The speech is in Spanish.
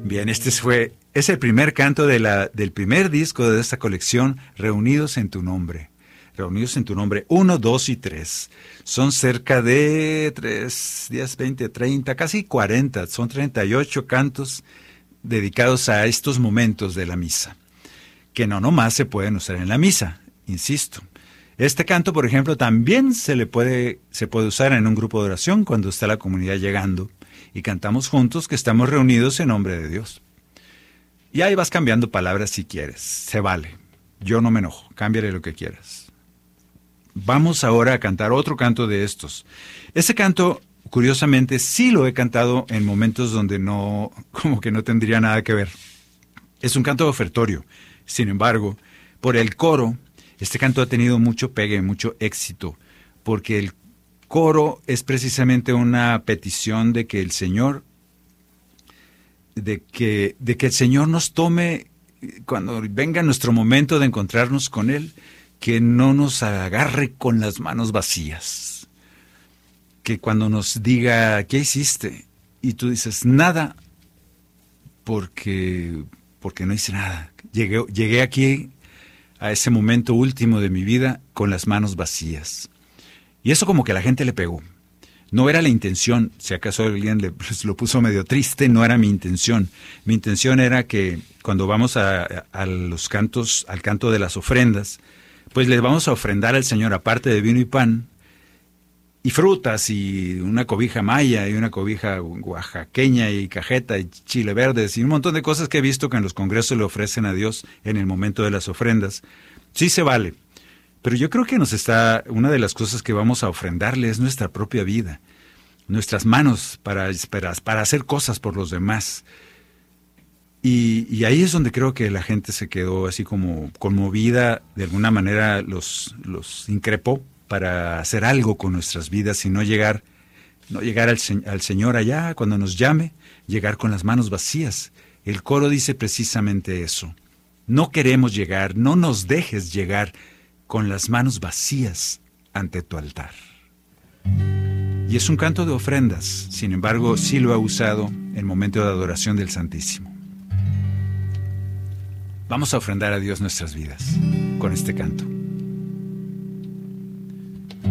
Bien, es el primer canto del primer disco de esta colección, Reunidos en tu Nombre. Reunidos en tu Nombre, 1, 2 y 3. Son cerca de 3, 10, 20, 30, casi 40. Son 38 cantos dedicados a estos momentos de la misa, que no nomás se pueden usar en la misa, insisto. Este canto, por ejemplo, también se puede usar en un grupo de oración cuando está la comunidad llegando y cantamos juntos que estamos reunidos en nombre de Dios. Y ahí vas cambiando palabras si quieres, se vale. Yo no me enojo, cámbiale lo que quieras. Vamos ahora a cantar otro canto de estos. Ese canto, curiosamente, sí lo he cantado en momentos donde como que no tendría nada que ver. Es un canto de ofertorio. Sin embargo, por el coro, este canto ha tenido mucho pegue, mucho éxito, porque el coro es precisamente una petición de que el Señor, de que el Señor nos tome, cuando venga nuestro momento de encontrarnos con Él, que no nos agarre con las manos vacías. Que cuando nos diga, ¿qué hiciste? Y tú dices, nada, porque no hice nada. Llegué aquí a ese momento último de mi vida con las manos vacías. Y eso como que a la gente le pegó. No era la intención, si acaso alguien lo puso medio triste, no era mi intención. Mi intención era que cuando vamos a los cantos, al canto de las ofrendas, pues les vamos a ofrendar al Señor, aparte de vino y pan, y frutas, y una cobija maya, y una cobija oaxaqueña, y cajeta, y chile verdes, y un montón de cosas que he visto que en los congresos le ofrecen a Dios en el momento de las ofrendas. Sí se vale, pero yo creo que una de las cosas que vamos a ofrendarle es nuestra propia vida, nuestras manos para hacer cosas por los demás. Y ahí es donde creo que la gente se quedó así como conmovida, de alguna manera los increpó para hacer algo con nuestras vidas y no llegar al Señor allá cuando nos llame, llegar con las manos vacías. El coro dice precisamente eso. No queremos llegar, no nos dejes llegar con las manos vacías ante tu altar. Y es un canto de ofrendas, sin embargo, sí lo ha usado en momento de adoración del Santísimo. Vamos a ofrendar a Dios nuestras vidas con este canto.